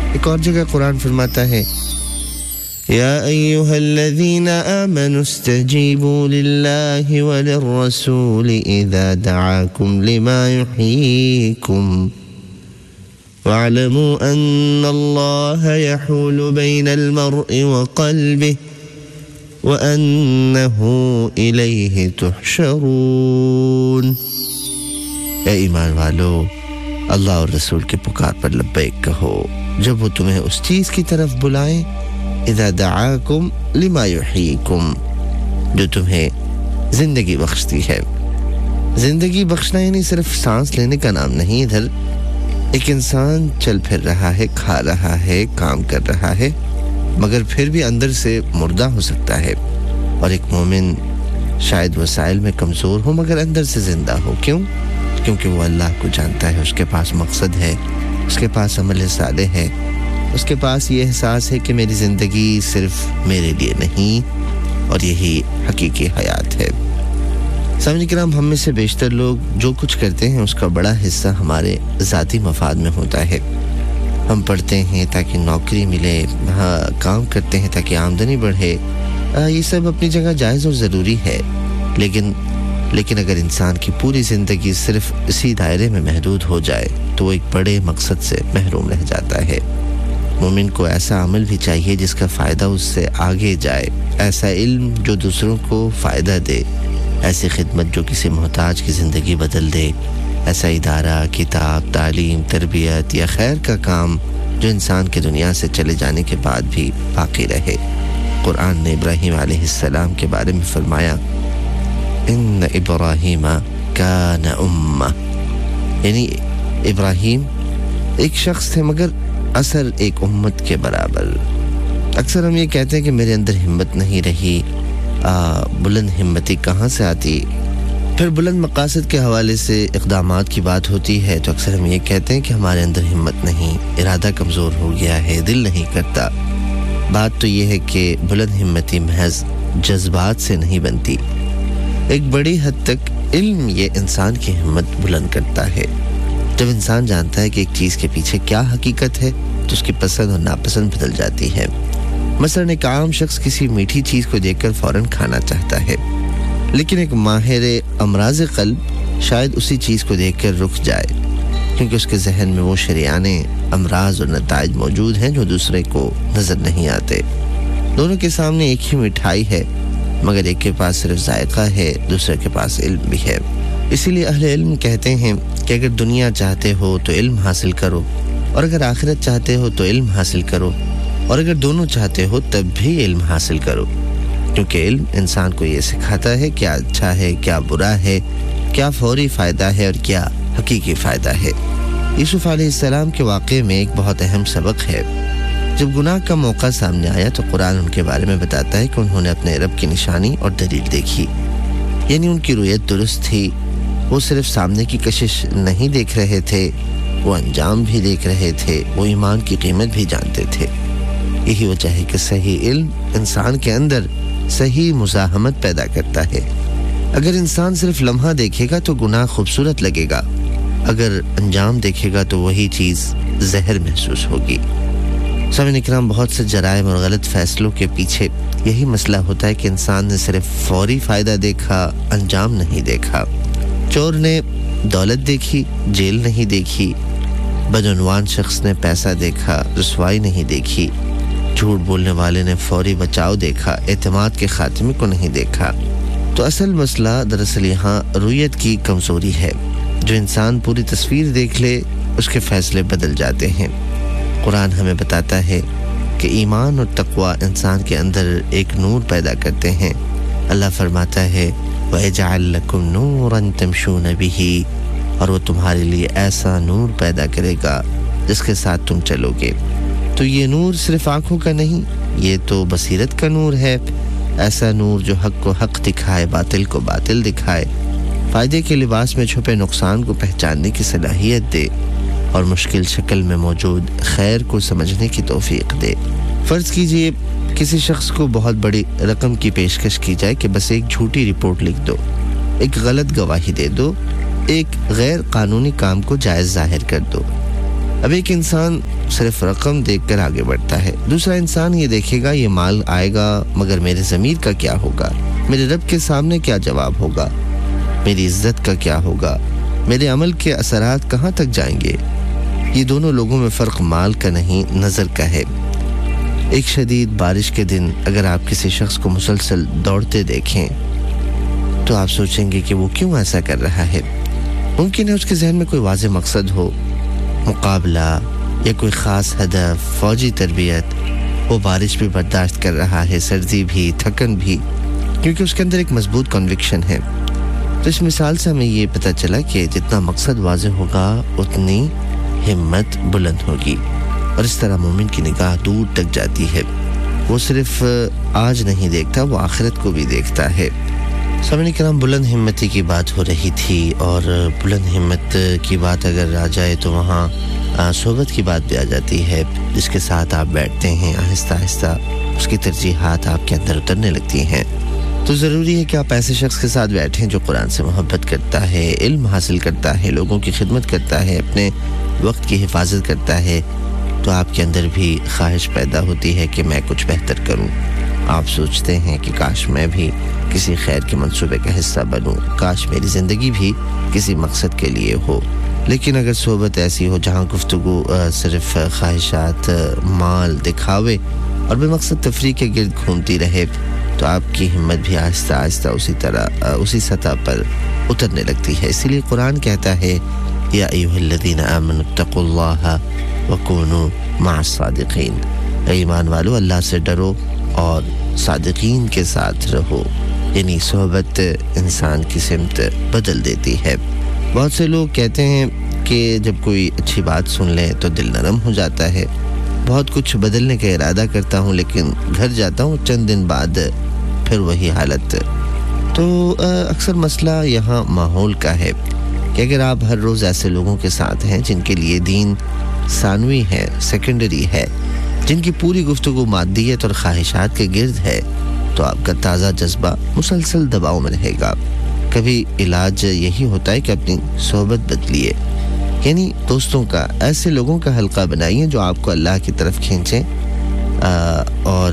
ایک اور جگہ قرآن فرماتا ہے يا أيها الذين آمنوا استجيبوا لله وللرسول إذا دعاكم لما يحييكم واعلموا أن الله يحول بين المرء وقلبه وأنه إليه تحشرون. اے ایمان والو، اللہ اور رسول کے پکار پر لبیک کہو جب وہ تمہیں اس چیز کی طرف بلائیں اذا دعاکم لما یحییکم، جو تمہیں زندگی بخشتی ہے. زندگی بخشنا یعنی صرف سانس لینے کا نام نہیں. ادھر ایک انسان چل پھر رہا ہے، کھا رہا ہے، کام کر رہا ہے، مگر پھر بھی اندر سے مردہ ہو سکتا ہے. اور ایک مومن شاید وسائل میں کمزور ہو مگر اندر سے زندہ ہو. کیوں؟ کیونکہ وہ اللہ کو جانتا ہے، اس کے پاس مقصد ہے، اس کے پاس عمل صالح ہے، اس کے پاس یہ احساس ہے کہ میری زندگی صرف میرے لیے نہیں اور یہی حقیقی حیات ہے. سامعین کرام، ہم میں سے بیشتر لوگ جو کچھ کرتے ہیں اس کا بڑا حصہ ہمارے ذاتی مفاد میں ہوتا ہے. ہم پڑھتے ہیں تاکہ نوکری ملے، کام کرتے ہیں تاکہ آمدنی بڑھے. یہ سب اپنی جگہ جائز اور ضروری ہے، لیکن اگر انسان کی پوری زندگی صرف اسی دائرے میں محدود ہو جائے تو وہ ایک بڑے مقصد سے محروم رہ جاتا ہے. مومن کو ایسا عمل بھی چاہیے جس کا فائدہ اس سے آگے جائے، ایسا علم جو دوسروں کو فائدہ دے، ایسی خدمت جو کسی محتاج کی زندگی بدل دے، ایسا ادارہ، کتاب، تعلیم، تربیت یا خیر کا کام جو انسان کے دنیا سے چلے جانے کے بعد بھی باقی رہے. قرآن نے ابراہیم علیہ السلام کے بارے میں فرمایا ان ابراہیم کان امہ، یعنی ابراہیم ایک شخص تھے مگر اثر ایک امت کے برابر. اکثر ہم یہ کہتے ہیں کہ میرے اندر ہمت نہیں رہی، بلند ہمتی کہاں سے آتی. پھر بلند مقاصد کے حوالے سے اقدامات کی بات ہوتی ہے تو اکثر ہم یہ کہتے ہیں کہ ہمارے اندر ہمت نہیں، ارادہ کمزور ہو گیا ہے، دل نہیں کرتا. بات تو یہ ہے کہ بلند ہمتی محض جذبات سے نہیں بنتی. ایک بڑی حد تک علم یہ انسان کی ہمت بلند کرتا ہے. جب انسان جانتا ہے کہ ایک چیز کے پیچھے کیا حقیقت ہے تو اس کی پسند اور ناپسند بدل جاتی ہے. مثلا ایک عام شخص کسی میٹھی چیز کو دیکھ کر فوراً کھانا چاہتا ہے، لیکن ایک ماہر امراض قلب شاید اسی چیز کو دیکھ کر رک جائے، کیونکہ اس کے ذہن میں وہ شریانے امراض اور نتائج موجود ہیں جو دوسرے کو نظر نہیں آتے. دونوں کے سامنے ایک ہی مٹھائی ہے مگر ایک کے پاس صرف ذائقہ ہے، دوسرے کے پاس علم بھی ہے. اسی لیے اہل علم کہتے ہیں کہ اگر دنیا چاہتے ہو تو علم حاصل کرو، اور اگر آخرت چاہتے ہو تو علم حاصل کرو، اور اگر دونوں چاہتے ہو تب بھی علم حاصل کرو. کیونکہ علم انسان کو یہ سکھاتا ہے کیا اچھا ہے، کیا برا ہے، کیا فوری فائدہ ہے اور کیا حقیقی فائدہ ہے. یوسف علیہ السلام کے واقعے میں ایک بہت اہم سبق ہے. جب گناہ کا موقع سامنے آیا تو قرآن ان کے بارے میں بتاتا ہے کہ انہوں نے اپنے رب کی نشانی اور دلیل دیکھی، یعنی ان کی رویت درست تھی. وہ صرف سامنے کی کشش نہیں دیکھ رہے تھے، وہ انجام بھی دیکھ رہے تھے، وہ ایمان کی قیمت بھی جانتے تھے. یہی وجہ ہے کہ صحیح علم انسان کے اندر صحیح مزاحمت پیدا کرتا ہے. اگر انسان صرف لمحہ دیکھے گا تو گناہ خوبصورت لگے گا، اگر انجام دیکھے گا تو وہی چیز زہر محسوس ہوگی. سامعین کرام، بہت سے جرائم اور غلط فیصلوں کے پیچھے یہی مسئلہ ہوتا ہے کہ انسان نے صرف فوری فائدہ دیکھا، انجام نہیں دیکھا. چور نے دولت دیکھی، جیل نہیں دیکھی. بدعنوان شخص نے پیسہ دیکھا، رسوائی نہیں دیکھی. جھوٹ بولنے والے نے فوری بچاؤ دیکھا، اعتماد کے خاتمے کو نہیں دیکھا. تو اصل مسئلہ دراصل یہاں رویت کی کمزوری ہے. جو انسان پوری تصویر دیکھ لے اس کے فیصلے بدل جاتے ہیں. قرآن ہمیں بتاتا ہے کہ ایمان اور تقوی انسان کے اندر ایک نور پیدا کرتے ہیں. اللہ فرماتا ہے وَيَجْعَلْ لَكُمْ نُورًا تَمْشُونَ بِهِ، اور وہ تمہارے لیے ایسا نور پیدا کرے گا جس کے ساتھ تم چلو گے. تو یہ نور صرف آنکھوں کا نہیں، یہ تو بصیرت کا نور ہے. ایسا نور جو حق کو حق دکھائے، باطل کو باطل دکھائے، فائدے کے لباس میں چھپے نقصان کو پہچاننے کی صلاحیت دے اور مشکل شکل میں موجود خیر کو سمجھنے کی توفیق دے. فرض کیجئے کسی شخص کو بہت بڑی رقم کی پیشکش کی جائے کہ بس ایک جھوٹی رپورٹ لکھ دو، ایک غلط گواہی دے دو، ایک غیر قانونی کام کو جائز ظاہر کر دو. اب ایک انسان صرف رقم دیکھ کر آگے بڑھتا ہے. دوسرا انسان یہ دیکھے گا یہ مال آئے گا مگر میرے ضمیر کا کیا ہوگا, میرے رب کے سامنے کیا جواب ہوگا, میری عزت کا کیا ہوگا, میرے عمل کے اثرات کہاں تک جائیں گے. یہ دونوں لوگوں میں فرق مال کا نہیں نظر کا ہے. ایک شدید بارش کے دن اگر آپ کسی شخص کو مسلسل دوڑتے دیکھیں تو آپ سوچیں گے کہ وہ کیوں ایسا کر رہا ہے. ممکن ہے اس کے ذہن میں کوئی واضح مقصد ہو, مقابلہ یا کوئی خاص ہدف, فوجی تربیت. وہ بارش بھی برداشت کر رہا ہے, سردی بھی, تھکن بھی, کیونکہ اس کے اندر ایک مضبوط کنوکشن ہے. تو اس مثال سے ہمیں یہ پتہ چلا کہ جتنا مقصد واضح ہوگا اتنی ہمت بلند ہوگی, اور اس طرح مومن کی نگاہ دور تک جاتی ہے. وہ صرف آج نہیں دیکھتا, وہ آخرت کو بھی دیکھتا ہے. سامعین کرام, بلند ہمتی کی بات ہو رہی تھی, اور بلند ہمت کی بات اگر آ جائے تو وہاں صحبت کی بات بھی آ جاتی ہے. جس کے ساتھ آپ بیٹھتے ہیں آہستہ آہستہ اس کی ترجیحات آپ کے اندر اترنے لگتی ہیں. تو ضروری ہے کہ آپ ایسے شخص کے ساتھ بیٹھیں جو قرآن سے محبت کرتا ہے, علم حاصل کرتا ہے, لوگوں کی خدمت کرتا ہے, اپنے وقت کی حفاظت کرتا ہے. تو آپ کے اندر بھی خواہش پیدا ہوتی ہے کہ میں کچھ بہتر کروں. آپ سوچتے ہیں کہ کاش میں بھی کسی خیر کے منصوبے کا حصہ بنوں, کاش میری زندگی بھی کسی مقصد کے لیے ہو. لیکن اگر صحبت ایسی ہو جہاں گفتگو صرف خواہشات, مال, دکھاوے اور بے مقصد تفریح کے گرد گھومتی رہے تو آپ کی ہمت بھی آہستہ آہستہ اسی سطح پر اترنے لگتی ہے. اسی لیے قرآن کہتا ہے یا ایھا الذین آمنوا اتقوا اللہ وکونوا مع الصادقین. اے ایمان والو, اللہ سے ڈرو اور صادقین کے ساتھ رہو. یعنی صحبت انسان کی سمت بدل دیتی ہے. بہت سے لوگ کہتے ہیں کہ جب کوئی اچھی بات سن لیں تو دل نرم ہو جاتا ہے. بہت کچھ بدلنے کا ارادہ کرتا ہوں لیکن گھر جاتا ہوں چند دن بعد پھر وہی حالت. تو اکثر مسئلہ یہاں ماحول کا ہے کہ اگر آپ ہر روز ایسے لوگوں کے ساتھ ہیں جن کے لیے دین ثانوی ہے, سیکنڈری ہے, جن کی پوری گفتگو مادیت اور خواہشات کے گرد ہے, تو آپ کا تازہ جذبہ مسلسل دباؤ میں رہے گا. کبھی علاج یہی ہوتا ہے کہ اپنی صحبت بدلیے. یعنی دوستوں کا, ایسے لوگوں کا حلقہ بنائیے جو آپ کو اللہ کی طرف کھینچیں, اور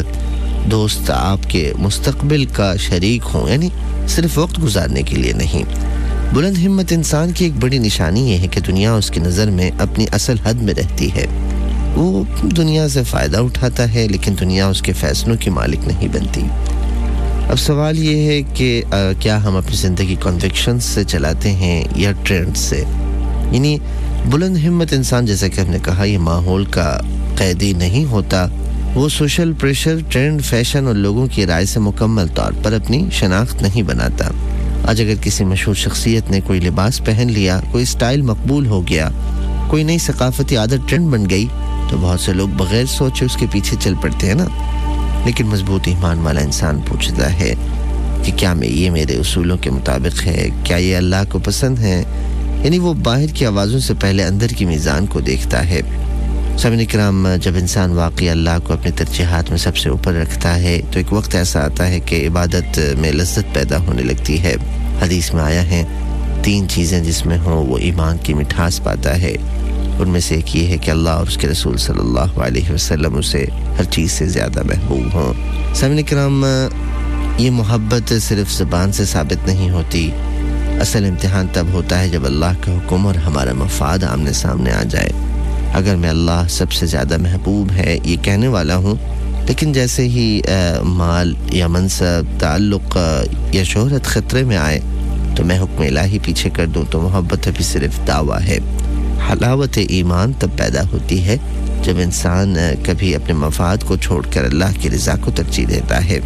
دوست آپ کے مستقبل کا شریک ہوں, یعنی صرف وقت گزارنے کے لیے نہیں. بلند ہمت انسان کی ایک بڑی نشانی یہ ہے کہ دنیا اس کی نظر میں اپنی اصل حد میں رہتی ہے. وہ دنیا سے فائدہ اٹھاتا ہے لیکن دنیا اس کے فیصلوں کی مالک نہیں بنتی. اب سوال یہ ہے کہ کیا ہم اپنی زندگی کنوکشن سے چلاتے ہیں یا ٹرینڈ سے. یعنی بلند ہمت انسان, جیسا کہ ہم نے کہا, یہ ماحول کا قیدی نہیں ہوتا. وہ سوشل پریشر, ٹرینڈ, فیشن اور لوگوں کی رائے سے مکمل طور پر اپنی شناخت نہیں بناتا. آج اگر کسی مشہور شخصیت نے کوئی لباس پہن لیا, کوئی سٹائل مقبول ہو گیا, کوئی نئی ثقافتی عادت ٹرینڈ بن گئی, تو بہت سے لوگ بغیر سوچے اس کے پیچھے چل پڑتے ہیں نا. لیکن مضبوط ایمان والا انسان پوچھتا ہے کہ کیا یہ میرے اصولوں کے مطابق ہے, کیا یہ اللہ کو پسند ہے. یعنی وہ باہر کی آوازوں سے پہلے اندر کی میزان کو دیکھتا ہے. سامعین کرام, جب انسان واقعی اللہ کو اپنے ترجیحات میں سب سے اوپر رکھتا ہے تو ایک وقت ایسا آتا ہے کہ عبادت میں لذت پیدا ہونے لگتی ہے. حدیث میں آیا ہے 3 چیزیں جس میں ہوں وہ ایمان کی مٹھاس پاتا ہے. ان میں سے ایک یہ ہے کہ اللہ اور اس کے رسول صلی اللہ علیہ وسلم اسے ہر چیز سے زیادہ محبوب ہوں. سامعین کرام, یہ محبت صرف زبان سے ثابت نہیں ہوتی. اصل امتحان تب ہوتا ہے جب اللہ کا حکم اور ہمارا مفاد آمنے سامنے آ جائے. اگر میں اللہ سب سے زیادہ محبوب ہے یہ کہنے والا ہوں, لیکن جیسے ہی مال یا منصب, تعلق یا شہرت خطرے میں آئے تو میں حکم الہی پیچھے کر دوں, تو محبت ابھی صرف دعویٰ ہے. حلاوت ایمان تب پیدا ہوتی ہے جب انسان کبھی اپنے مفاد کو چھوڑ کر اللہ کی رضا کو ترجیح دیتا ہے.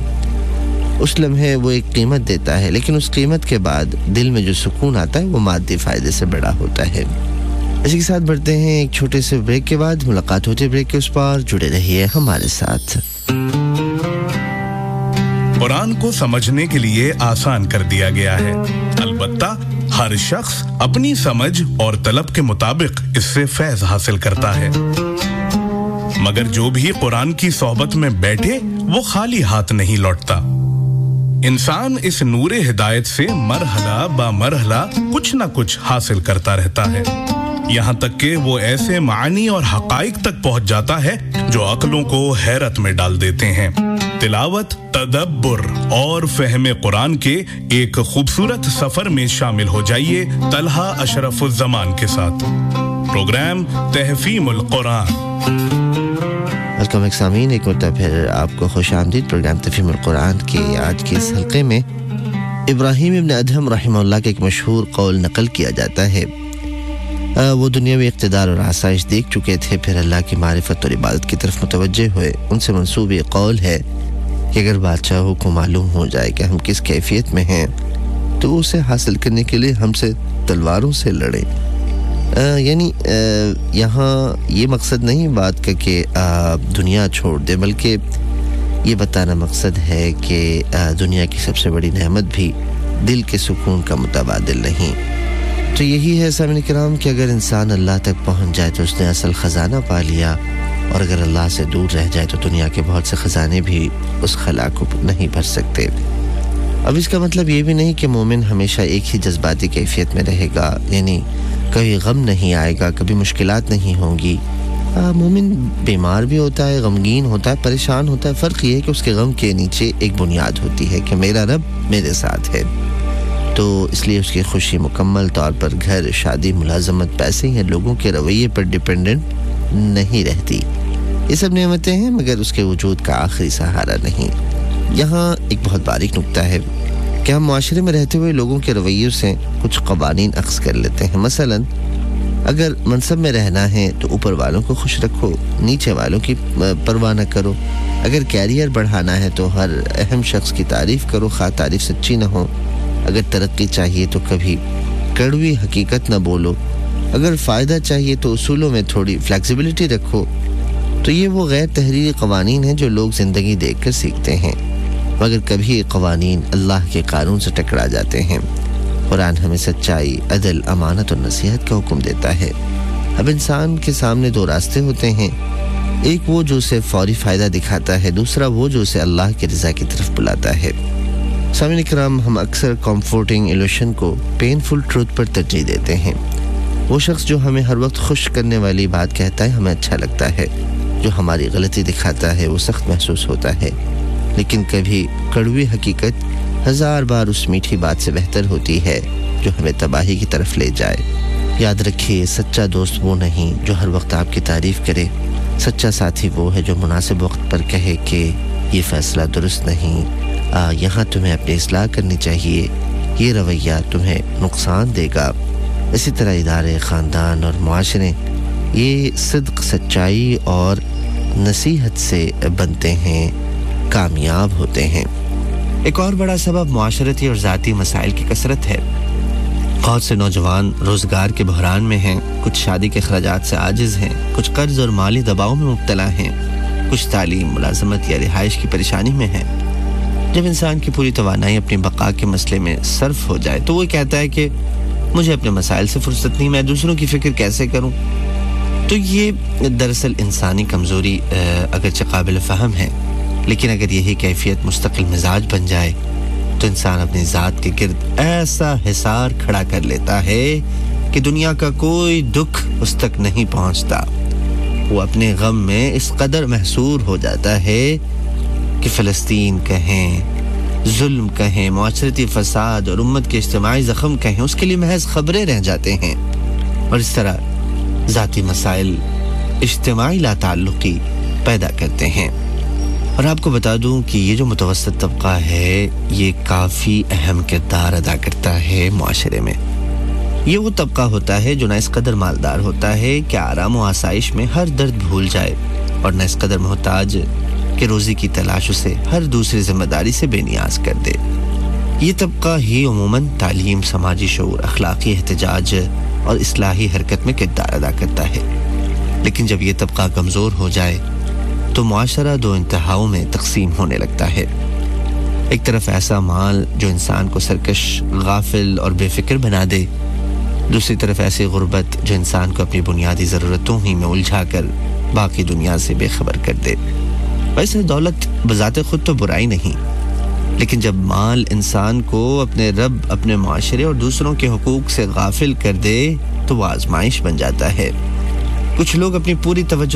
اس لمحے وہ ایک قیمت دیتا ہے, لیکن اس قیمت کے بعد دل میں جو سکون آتا ہے وہ مادی فائدے سے بڑا ہوتا ہے. اسی کے ساتھ بڑھتے ہیں ایک چھوٹے سے بریک کے بعد. ملاقات ہوتی ہے بریک کے اس پار, جڑے رہیے ہمارے ساتھ. قرآن کو سمجھنے کے لیے آسان کر دیا گیا ہے, البتہ ہر شخص اپنی سمجھ اور طلب کے مطابق اس سے فیض حاصل کرتا ہے. مگر جو بھی قرآن کی صحبت میں بیٹھے وہ خالی ہاتھ نہیں لوٹتا. انسان اس نور ہدایت سے مرحلہ با مرحلہ کچھ نہ کچھ حاصل کرتا رہتا ہے. यहाँ तक कि वो ऐसे मानी और हकाइक तक पहुंच जाता है जो अक्लों को हैरत में डाल देते हैं। तिलावत, तदब्बुर और फहम कुरान के एक खूबसूरत सफर में शामिल हो जाइए तलहा अशरफुज़्ज़मान के साथ। प्रोग्राम तहफ़ीमुल कुरान। वेलकम सामीन, एक मरतबा फिर आपको खुशामदीद प्रोग्राम तहफ़ीमुल कुरान के आज के इस हल्के में इब्राहीम इब्न अदहम रहमहुल्लाह के एक मशहूर कौल नकल किया जाता है। वो दुनियावी इक़्तिदार और आसाइश देख चुके थे, फिर अल्लाह की मारिफत और इबादत की तरफ मुतवज्जे हुए। उनसे मंसूब ये कौल है कि अगर बादशाहों को मालूम हो जाए कि हम किस कैफियत में हैं तो उसे हासिल करने के लिए हमसे तलवारों से लड़े। यानी यहाँ ये मकसद नहीं बात का कि दुनिया छोड़ दे, बल्कि ये बताना मकसद है कि दुनिया की सबसे बड़ी नेमत भी दिल के सुकून का मुतबादिल नहीं। तो यही है सामने किराम कि अगर इंसान अल्लाह तक पहुंच जाए तो उसने असल ख़जाना पा लिया, और अगर अल्लाह से दूर रह जाए तो दुनिया के बहुत से ख़जाने भी उस खला को नहीं भर सकते। अब इसका मतलब ये भी नहीं कि मोमिन हमेशा एक ही जज्बाती कैफियत में रहेगा, यानी कभी गम नहीं आएगा, कभी मुश्किलात नहीं होंगी। मोमिन बीमार भी होता है, गमगीन होता है, परेशान होता है। फ़र्क ये है कि उसके गम के नीचे एक बुनियाद होती है कि मेरा रब मेरे साथ है। तो इसलिए उसकी खुशी मुकम्मल तौर पर घर, शादी, मुलाजमत, पैसे या लोगों के रवैये पर डिपेंडेंट नहीं रहती। ये सब नेमतें हैं मगर उसके वजूद का आखिरी सहारा नहीं। यहाँ एक बहुत बारीक नुक्ता है कि हम माशरे में रहते हुए लोगों के रवैयों से कुछ क़वानीन अख्ज़ कर लेते हैं। मसलन अगर मनसब में रहना है तो ऊपर वालों को खुश रखो, नीचे वालों की परवाह न करो। अगर कैरियर बढ़ाना है तो हर अहम शख्स की तारीफ़ करो, खा तारीफ़ सच्ची न हो। अगर तरक्की चाहिए तो कभी कड़वी हकीकत न बोलो। अगर फ़ायदा चाहिए तो उसूलों में थोड़ी फ्लेक्सिबिलिटी रखो। तो ये वो गैर तहरीरी क़वानीन हैं जो लोग ज़िंदगी देख कर सीखते हैं, मगर कभी ये क़वानीन अल्लाह के कानून से टकरा जाते हैं। कुरान हमें सच्चाई, अदल, अमानत और नसीहत का हुक्म देता है। अब इंसान के सामने दो रास्ते होते हैं, एक वो जो उसे फौरी फ़ायदा दिखाता है, दूसरा वो जो उसे अल्लाह की रज़ा की तरफ बुलाता है। सामने किराम, हम अक्सर कंफर्टिंग इल्यूशन को पेनफुल ट्रूथ पर तरजीह देते हैं। वो शख्स जो हमें हर वक्त खुश करने वाली बात कहता है हमें अच्छा लगता है, जो हमारी गलती दिखाता है वो सख्त महसूस होता है। लेकिन कभी कड़वी हकीकत 1000 बार उस मीठी बात से बेहतर होती है जो हमें तबाही की तरफ ले जाए। याद रखिए, सच्चा दोस्त वो नहीं जो हर वक्त आपकी तारीफ़ करे। सच्चा साथी वो है जो मुनासिब वक्त पर कहे कि ये फ़ैसला दुरुस्त नहीं, यहाँ तुम्हें अपनी इस्लाह करनी चाहिए, ये रवैया तुम्हें नुकसान देगा। इसी तरह इदारे, ख़ानदान और मुआशरे ये सिद्क़, सच्चाई और नसीहत से बनते हैं, कामयाब होते हैं। एक और बड़ा सबब मुआशरती और ज़ाती मसाइल की कसरत है। बहुत से नौजवान रोज़गार के बहरान में हैं, कुछ शादी के अखराजात से आजिज़ हैं, कुछ कर्ज़ और माली दबाव में मुब्तला हैं, कुछ तालीम, मुलाजमत या रिहाइश की परेशानी में हैं। जब इंसान की पूरी तवानाई अपनी बका के मसले में सर्फ हो जाए तो वो कहता है कि मुझे अपने मसाइल से फुर्सत नहीं, मैं दूसरों की फ़िक्र कैसे करूं। तो ये दरअसल इंसानी कमज़ोरी अगरचे काबिल फ़हम है, लेकिन अगर यही कैफियत मुस्तकिल मिजाज बन जाए तो इंसान अपनी ज़ात के गिर्द ऐसा हिसार खड़ा कर लेता है कि दुनिया का कोई दुख उस तक नहीं पहुंचता। वो अपने गम में इस कदर महसूर हो जाता है कि फ़लस्तीन कहें, जुल्म कहें, मुआशरती फ़साद और उम्मत के इज्तिमाई ज़ख्म कहें, उसके लिए महज ख़बरें रह जाते हैं। और इस तरह ज़ाती मसाइल इज्तिमाई लाताल्लुक़ी पैदा करते हैं। और आपको बता दूं कि ये जो मुतवस्सित तबका है ये काफ़ी अहम किरदार अदा करता है मुआशरे में। ये वो तबका होता है जो न इस कदर मालदार होता है कि आराम व आसाइश में हर दर्द भूल जाए, और न इस कदर मोहताज कि रोज़ी की तलाश उसे हर दूसरी जिम्मेदारी से बेनियाज कर दे। ये तबका ही उमूमन तालीम, समाजी शऊर, अखलाकी एहतजाज और इस्लाही हरकत में किरदार अदा करता है। लेकिन जब ये तबका कमज़ोर हो जाए तो मुआशरा दो इंतहाओं में तकसीम होने लगता है। एक तरफ ऐसा माल जो इंसान को सरकश, गाफिल और बेफिक्र बना दे, दूसरी तरफ ऐसी गुर्बत जो इंसान को अपनी बुनियादी ज़रूरतों ही में उलझा कर बाकी दुनिया से बेखबर कर दे। वैसे दौलत बज़ाते खुद तो बुराई नहीं, لیکن جب مال انسان کو اپنے رب، اپنے معاشرے اور دوسروں کے حقوق سے غافل کر دے تو وہ آزمائش بن جاتا ہے۔ کچھ لوگ اپنی پوری توجہ